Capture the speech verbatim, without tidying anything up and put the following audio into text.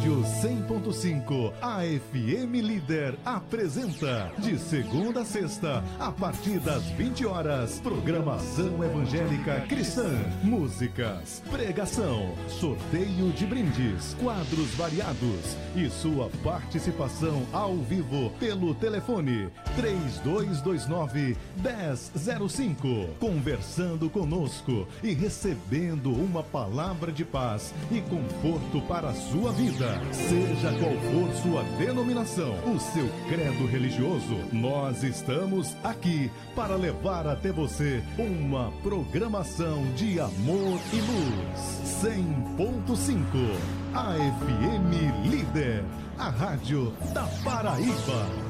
Rádio cem ponto cinco, a F M Líder apresenta, de segunda a sexta, a partir das vinte horas, programação evangélica cristã, músicas, pregação, sorteio de brindes, quadros variados e sua participação ao vivo pelo telefone três dois dois nove, um zero zero cinco, conversando conosco e recebendo uma palavra de paz e conforto para a sua vida. Seja qual for sua denominação, o seu credo religioso, nós estamos aqui para levar até você uma programação de amor e luz. cem ponto cinco, a F M Líder, a rádio da Paraíba.